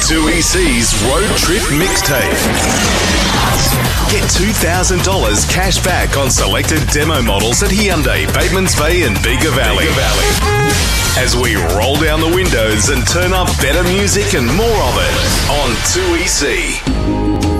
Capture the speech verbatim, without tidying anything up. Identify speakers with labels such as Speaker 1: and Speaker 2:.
Speaker 1: two E C's Road Trip Mixtape. Get two thousand dollars cash back on selected demo models at Hyundai, Batemans Bay and Bega Valley. Bega Valley. As we roll down the windows and turn up better music and more of it on two E C.